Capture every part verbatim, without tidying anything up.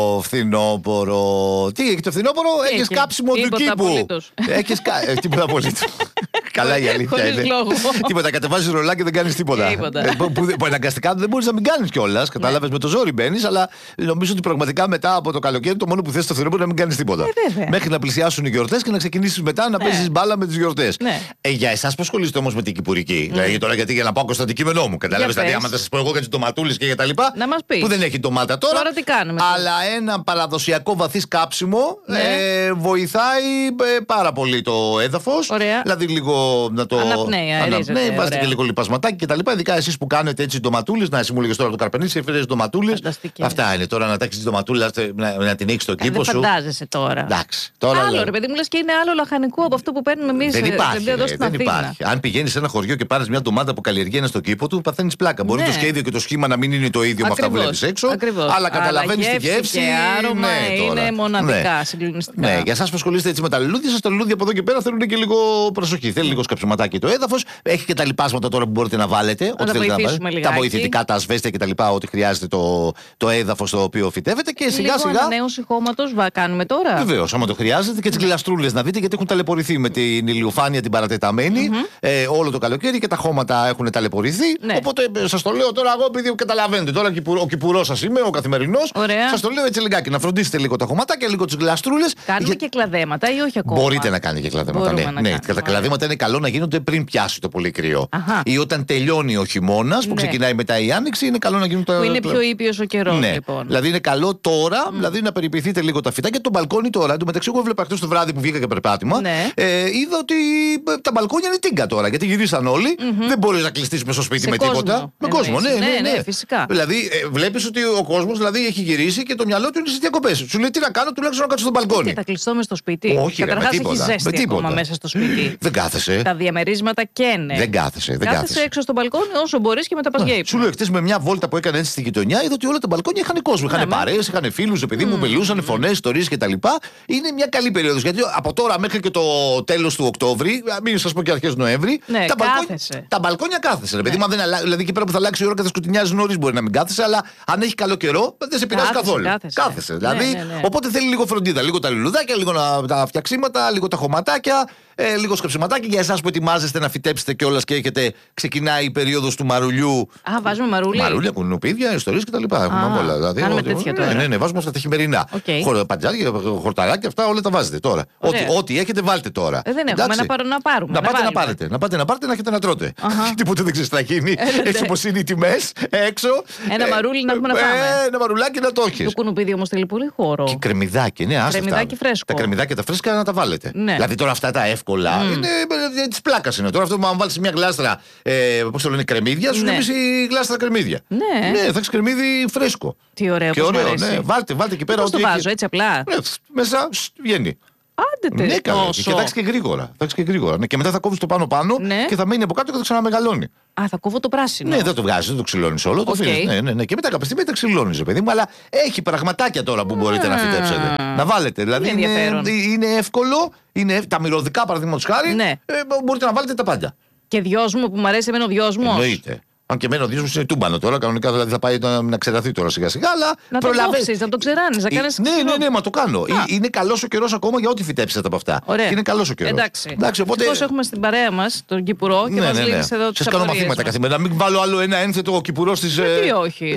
φθινόπωρο. Τι έχει το φθινόπωρο, έχει κάψιμο του κήπου. Έχει κα... τίποτα απολύτως. Καλά, η αλήθεια είναι. Τίποτα, κατεβάζει ρολάκι και δεν κάνει τίποτα. Που αναγκαστικά δεν μπορεί να μην κάνει κιόλα. Κατάλαβε, με το ζόρι μπαίνει, αλλά νομίζω ότι πραγματικά μετά από το καλοκαίρι το μόνο που θε το φθινόπωρο είναι να μην κάνει τίποτα. Μέχρι να πλησιάσουν οι γιορτές και να ξεκινήσει μετά να παίζει μπάλα με τις γιορτές. Για εσάς που ασχολείστε όμως με την κυπουρική, δηλαδή τώρα γιατί για να πάω στο αντικείμενό μου, κατάλαβε, δηλαδή άμα θα σα πω εγώ για τις ντοματούλες και για τα λοιπά. Να μας πεις. Που δεν έχει ντομάτα τώρα. Τώρα τι κάνουμε. Αλλά ένα παραδοσιακό βαθύ κάψιμο ε, βοηθάει ε, πάρα πολύ το έδαφος. Ωραία. Δηλαδή λίγο να το. Αναπνέει, αναπνέει, βάζετε και λίγο λιπασματάκι κτλ. Ειδικά εσείς που κάνετε έτσι ντοματούλες, να εσύ μου λέγες τώρα το καρπενίσι, έφερες ντοματούλες. Αυτά είναι τώρα να τάξει τη ντοματούλα, να, να την έχει στο κήπο σου. Δεν φαντάζεσαι τώρα. Εντάξει, τώρα άλλο λέω. Ρε παιδί μου, λες και είναι άλλο λαχανικό από αυτό που παίρνουμε εμείς. Δεν υπάρχει. Εδώ στην δεν Αθήνα. υπάρχει. Αν πηγαίνεις σε ένα χωριό και πάρεις μια ντομάτα που καλλιεργεί ένα στο κήπο του, παθαίνεις πλάκα. Μπορεί ναι. το σχέδιο και το σχήμα να μην είναι το ίδιο με αυτά που βλέπεις έξω. Ακριβώς. Αλλά καταλαβαίνεις τη γεύση. Και άρωμα ναι, είναι μοναδικά, ναι. συγκλονιστικά. Ναι, για εσάς που ασχολείστε έτσι με τα λουλούδια σας, τα λουλούδια από εδώ και πέρα θέλουν και λίγο προσοχή. Θέλει λίγο σκαψιματάκι το έδαφος. Έχει και τα λιπάσματα τώρα που μπορείτε να βάλετε. Να τα βοηθήσουμε τα βοηθητικά, τα ασβέστια κτλ. Ό,τι χρειάζεται το, το έδαφος το οποίο φυτεύετε. Και σιγά σιγά. Ανανέωση χώματος κάνουμε τώρα. Βεβαίως, άμα το χρειάζεται, και τις γλαστρούλες να δείτε, γιατί έχουν ταλαιπωρηθεί με την ηλιοφάνεια την παρατεταμένη mm-hmm. ε, όλο το καλοκαίρι και τα χώματα έχουν ταλαιπωρηθεί. Ναι. Οπότε σας το λέω τώρα εγώ, επειδή καταλαβαίνετε τώρα, ο κυπουρός σας είμαι, ο καθημερινός. Σας το λέω έτσι λιγάκι, να φροντίσετε λίγο τα χωματάκια, λίγο τις γλαστρούλες. Κάνουμε για... και κλαδέματα ή όχι ακόμα. Μπορείτε να κάνετε και κλαδέματα. Ναι, ναι. Τα κλαδέματα είναι καλό να γίνονται πριν πιάσει το πολύ κρύο. Αχα. Ή όταν τελειώνει ο χειμώνας, που ναι. ξεκινάει μετά η άνοιξη, είναι καλό να γίνουν τα. Που είναι πιο ήπιος ο καιρός, ναι. λοιπόν. Δηλαδή είναι καλό τώρα, mm. δηλαδή να περιποιηθείτε λίγο τα φυτά και το μπαλκόνι τώρα. Εν τω μεταξύ, εγώ έβλεπα χτες το βράδυ που βγήκα και περπάτημα. Ναι. Ε, είδα ότι τα μπαλκόνια είναι τίγκα τώρα, γιατί γυρίσαν όλοι. Mm-hmm. Δεν μπορεί να κλειστείς μες στο σπίτι σε με κόσμο. τίποτα. Με κόσμο, ναι, ναι, ναι, ναι, φυσικά. Δηλαδή ε, βλέπεις ότι ο κόσμος δηλαδή, έχει γυρίσει και το μυαλό του είναι στις διακοπές. Σου λέει τι να κάνω, τουλάχιστον να κάτσω στο μπαλκόνι. Και θα κλειστώ μες στο σπίτι. Όχι, καταρχάς έχει ζέστη ακόμα μέσα στο σπίτι. Δεν κάθεσαι. Τα διαμερίσματα καίνε. Δεν κάθεσαι. Κάθεσαι έξω στο μπαλκόνι όσο μπορείς και μετά πας για ύπνο. Σου λέω χτες με μια βόλτα που έκανε έτσι στη γειτονιά, είδα ότι όλα τα μπαλκόνια είχαν κόσμο. Είχαν παρέες, είχαν φίλους, επειδή μου μιλούσαν, φωνές, ιστορίες κτλ. Είναι μια καλή περίοδος. Γιατί από τώρα μέχρι και το τέλος του Οκτώβρη, μην σας πω και αρχές Νοέμβρη, ναι, τα, μπαλκόνια, τα μπαλκόνια κάθεσαι. Ναι. Δηλαδή, δεν αλλα... δηλαδή, εκεί πέρα που θα αλλάξει η ώρα και θα σκουτινιάζει νωρίς μπορεί να μην κάθεσαι, αλλά αν έχει καλό καιρό δεν σε πειράζει καθόλου. Κάθεσαι. κάθεσαι. Δηλαδή, ναι, ναι, ναι. Οπότε θέλει λίγο φροντίδα, λίγο τα λουλουδάκια, λίγο τα φτιαξίματα, λίγο τα χωματάκια. Ε, λίγο σκαψιματάκι για εσάς που ετοιμάζεστε να φυτέψετε κιόλας και έχετε, ξεκινάει η περίοδος του μαρουλιού. Α, βάζουμε μαρούλι. Μαρούλια, κουνουπίδια, ιστορίες κτλ. Έχουμε όλα. Δηλαδή, κάνουμε τέτοια τώρα. Ναι, ναι, ναι, βάζουμε αυτά τα χειμερινά. Okay. Παντζάρια, χορταράκια, αυτά όλα τα βάζετε τώρα. Ό,τι, ό,τι έχετε, βάλτε τώρα. Ε, δεν έχουμε να, πάρω, να πάρουμε. Να, να, πάτε, να, πάρετε, να πάτε να πάρετε να έχετε να τρώτε. Τίποτε δεν ξέρει τι θα γίνει. Έτσι όπως είναι οι τιμές έξω. Ένα μαρούλι να έχουμε να πάμε. Ένα μαρουλάκι να το έχεις. Το κουνουπίδι όμως θέλει πολύ χώρο. Και κρεμμυδάκι, ναι, άστα. Τα κρεμμυδάκια τα φρέσκα να τα βάλετε. Δηλαδή τώρα αυτά τα εύκολα. Είναι τη πλάκα είναι. Τώρα αυτό που αν βάλει μια γλάστρα, ε, πώς το λένε, κρεμμύδια, σου λείπει η γλάστρα κρεμμύδια. Ναι. Ναι, θα έχει κρεμμύδι φρέσκο. Τι ωραίο, και ωραίο, ναι. Βάλτε, βάλτε εκεί πέρα. Πώς το βάζω, έτσι απλά. Ναι, μέσα βγαίνει. Άντε, ναι, καλά. Και θα έχει και γρήγορα. Θα έχεις και γρήγορα. Ναι, και μετά θα κόβει το πάνω-πάνω ναι. και θα μένει από κάτω και θα ξαναμεγαλώνει. Α, θα κόβω το πράσινο. Ναι, δεν το βγάζει, δεν το ξυλώνει όλο. Το okay. ναι, ναι, ναι. Και μετά κάποια στιγμή τα ξυλώνει, παιδί μου. Αλλά έχει πραγματάκια τώρα που μπορείτε mm. να φυτέψετε. Να βάλετε. Δηλαδή είναι, είναι εύκολο. Είναι, τα μυρωδικά παραδείγματος χάρη. Ναι. Ε, μπορείτε να βάλετε τα πάντα. Και δυόσμο που μου αρέσει εμένα ο δυόσμος. Εννοείται. Αν και εμένα ο δυόσμος είναι τούμπανο τώρα, κανονικά δηλαδή θα πάει να, να ξεραθεί τώρα σιγά σιγά. Αλλά να το κόψεις, να το ξεράνεις, να κάνεις. Ναι, ναι, ναι, μα το κάνω. Α. Είναι καλός ο καιρός ακόμα για ό,τι φυτέψετε από αυτά. Ωραία. Και είναι καλός ο καιρός. Εντάξει. Εντάξει, οπότε... Ευτυχώς έχουμε στην παρέα μας τον Κυπουρό και ναι, μας ναι, ναι. λύνεις εδώ τις σας κάνω μαθήματα καθημερινά. Μην βάλω άλλο ένα ένθετο ο Κυπουρός της. Γιατί όχι.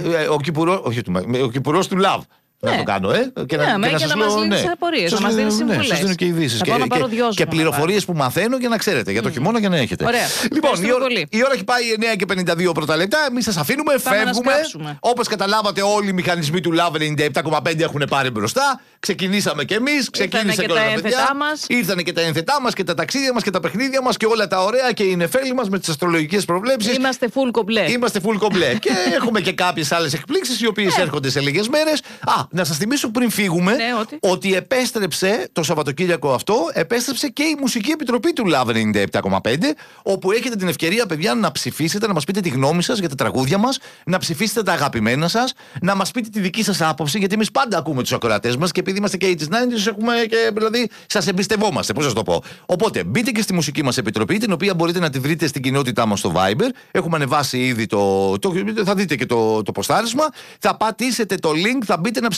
Ο Κυπουρός του Λαβ. Ναι. Να το κάνω, ε! Και να, ναι, και να, και να μας δίνεις ναι. απορίες, να μας δίνεις συμβουλές. Σας δίνω και ειδήσεις και, και, και πληροφορίες που μαθαίνω για να ξέρετε για το mm. χειμώνα για να έχετε. Ωραία. Λοιπόν, η ώρα, η ώρα έχει πάει εννιά και πενήντα δύο πρώτα λεπτά. Εμείς σας αφήνουμε, πάμε φεύγουμε. Όπως καταλάβατε, όλοι οι μηχανισμοί του Love ενενήντα επτά κόμμα πέντε έχουν πάρει μπροστά. Ξεκινήσαμε κι εμείς, ξεκίνησε και όλα τα παιδιά. Ήρθανε και τα ένθετά μας και τα ταξίδια μας και τα παιχνίδια μας και όλα τα ωραία και οι νεφέλοι μας με τις αστρολογικές προβλέψεις. Είμαστε full κομπλέ. Είμαστε full κομπλέ. Και έχουμε και κάποιες άλλες εκπλήξεις οι οποίες έρχονται σε λίγες μέρες. Α, να σας θυμίσω πριν φύγουμε ναι, ότι. ότι επέστρεψε το Σαββατοκύριακο αυτό, επέστρεψε και η Μουσική Επιτροπή του Love ενενήντα επτά κόμμα πέντε, όπου έχετε την ευκαιρία, παιδιά, να ψηφίσετε, να μας πείτε τη γνώμη σας για τα τραγούδια μας, να ψηφίσετε τα αγαπημένα σας, να μας πείτε τη δική σας άποψη, γιατί εμείς πάντα ακούμε τους ακροατές μας και επειδή είμαστε και ογδόντα, ενενήντα, έχουμε και δηλαδή σας εμπιστευόμαστε. Πώς σας το πω. Οπότε μπείτε και στη Μουσική μας Επιτροπή, την οποία μπορείτε να τη βρείτε στην κοινότητά μας στο Viber. Έχουμε ανεβάσει ήδη το. το θα δείτε και το, το ποστάρισμα. Θα πατήσετε το link, θα μπείτε να ψηφίσετε.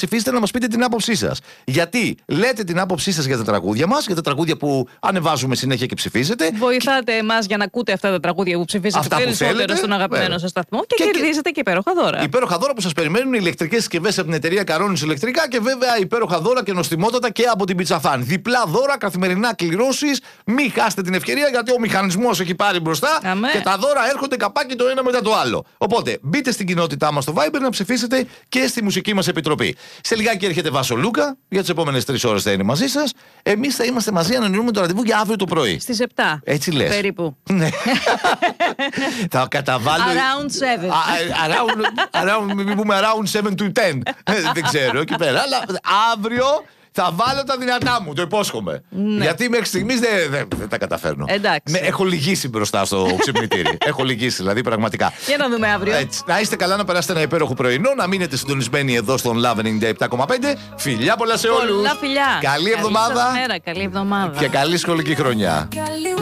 ψηφίσετε να μας πείτε την άποψή σας. Γιατί λέτε την άποψή σας για τα τραγούδια μας, για τα τραγούδια που ανεβάζουμε συνέχεια και ψηφίζετε. Βοηθάτε εμάς για να ακούτε αυτά τα τραγούδια που ψηφίζετε περισσότερο στον αγαπημένο σας σταθμό και, και κερδίζετε και υπέροχα δώρα. Υπέροχα δώρα που σας περιμένουν οι ηλεκτρικές συσκευές από την εταιρεία Καρόνις Ηλεκτρικά και βέβαια υπέροχα δώρα και νοστιμότατα και από την Πιτσαφάν. Διπλά δώρα, καθημερινά κληρώσεις. Μην χάσετε την ευκαιρία γιατί ο μηχανισμός έχει πάρει μπροστά. Αμέ. Και τα δώρα έρχονται καπάκι το ένα μετά το άλλο. Οπότε μπείτε στην κοινότητά μας στο Viber να ψηφίσετε και στη μουσική μας επιτροπή. Σε λιγάκι έρχεται Βάσο Λούκα, για τις επόμενες τρεις ώρες θα είναι μαζί σας. Εμείς θα είμαστε μαζί, ανανεώνουμε το ραντεβού για αύριο το πρωί. Στις επτά. Έτσι λες. Περίπου. Ναι. Θα καταβάλω. Around seven. Around, around, μην πούμε around seven to ten. Δεν ξέρω, εκεί πέρα. Αλλά αύριο θα βάλω τα δυνατά μου, το υπόσχομαι. Ναι. Γιατί μέχρι στιγμής δεν, δεν, δεν τα καταφέρνω. Εντάξει. Με, έχω λυγίσει μπροστά στο ξυπνητήρι. Έχω λυγίσει, δηλαδή πραγματικά. Για να δούμε αύριο. Έτσι. Να είστε καλά, να περάσετε ένα υπέροχο πρωινό, να μείνετε συντονισμένοι εδώ στον Love ενενήντα επτά κόμμα πέντε. Φιλιά πολλά σε όλους. Πολλά φιλιά. Καλή εβδομάδα. Καλή σας μέρα, καλή εβδομάδα. Και καλή σχολική χρονιά. Καλή